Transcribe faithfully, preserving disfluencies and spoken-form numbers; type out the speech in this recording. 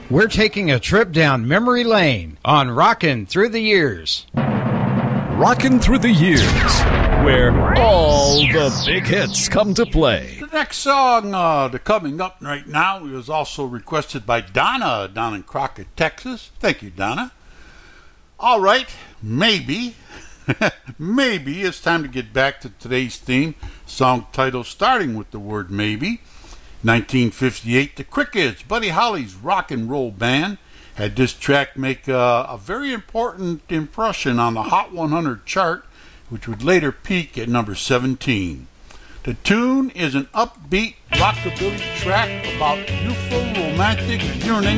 We're taking a trip down memory lane on Rockin' Through the Years. Rockin' Through the Years, where all the big hits come to play. The next song uh, that's coming up right now was also requested by Donna down in Crockett, Texas. Thank you, Donna. All right, maybe, maybe it's time to get back to today's theme, song title starting with the word maybe. nineteen fifty-eight, the Crickets, Buddy Holly's rock and roll band, had this track make uh, a very important impression on the Hot one hundred chart, which would later peak at number seventeen. The tune is an upbeat rockabilly track about youthful romantic yearning